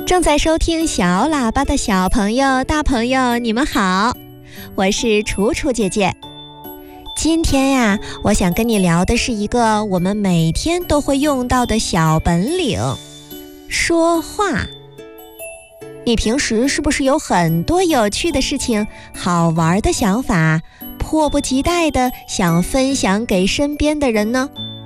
正在收听小喇叭的小朋友、大朋友，你们好，我是楚楚姐姐。今天呀，我想跟你聊的是一个我们每天都会用到的小本领——说话。你平时是不是有很多有趣的事情、好玩的想法，迫不及待地想分享给身边的人呢？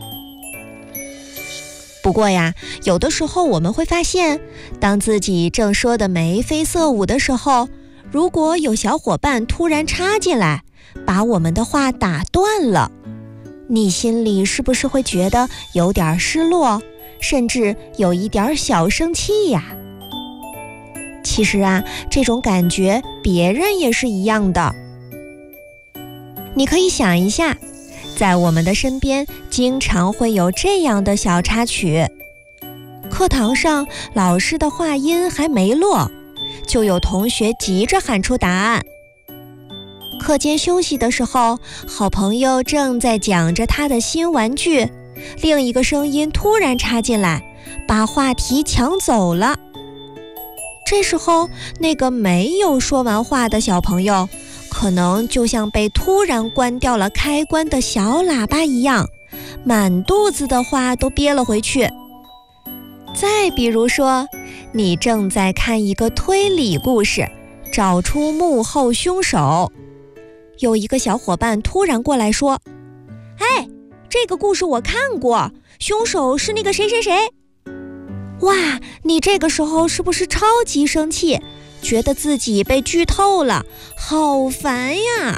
不过呀，有的时候我们会发现，当自己正说得眉飞色舞的时候，如果有小伙伴突然插进来，把我们的话打断了，你心里是不是会觉得有点失落，甚至有一点小生气呀？其实啊，这种感觉别人也是一样的。你可以想一下，在我们的身边经常会有这样的小插曲。课堂上老师的话音还没落，就有同学急着喊出答案。课间休息的时候，好朋友正在讲着他的新玩具，另一个声音突然插进来，把话题抢走了。这时候，那个没有说完话的小朋友，可能就像被突然关掉了开关的小喇叭一样，满肚子的话都憋了回去。再比如说，你正在看一个推理故事，找出幕后凶手，有一个小伙伴突然过来说：“哎，这个故事我看过，凶手是那个谁谁谁。”哇，你这个时候是不是超级生气，觉得自己被剧透了，好烦呀！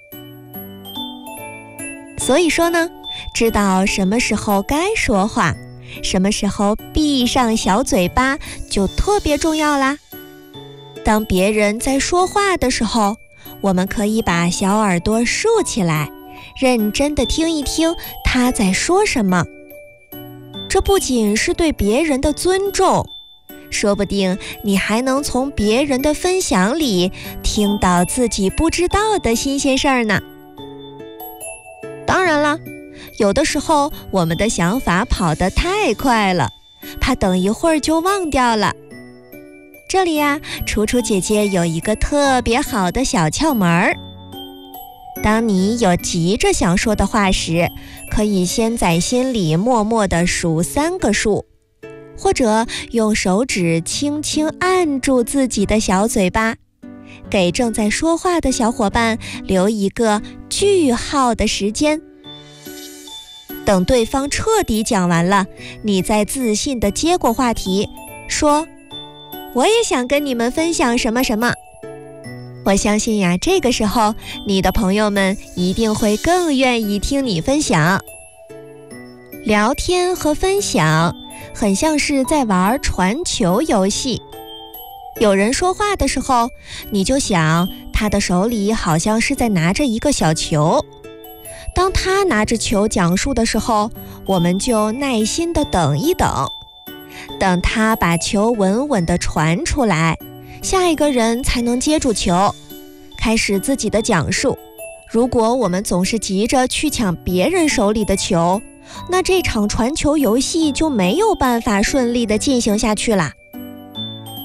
所以说呢，知道什么时候该说话，什么时候闭上小嘴巴就特别重要啦。当别人在说话的时候，我们可以把小耳朵竖起来，认真地听一听他在说什么。这不仅是对别人的尊重，说不定你还能从别人的分享里听到自己不知道的新鲜事儿呢。当然了，有的时候我们的想法跑得太快了，怕等一会儿就忘掉了。这里呀，楚楚姐姐有一个特别好的小窍门儿。当你有急着想说的话时，可以先在心里默默地数3个数，或者用手指轻轻按住自己的小嘴巴，给正在说话的小伙伴留一个句号的时间。等对方彻底讲完了，你再自信地接过话题，说：“我也想跟你们分享什么什么。”我相信呀，这个时候你的朋友们一定会更愿意听你分享。聊天和分享很像是在玩传球游戏。有人说话的时候，你就想他的手里好像是在拿着一个小球。当他拿着球讲述的时候，我们就耐心地等一等。等他把球稳稳地传出来，下一个人才能接住球，开始自己的讲述。如果我们总是急着去抢别人手里的球，那这场传球游戏就没有办法顺利地进行下去了。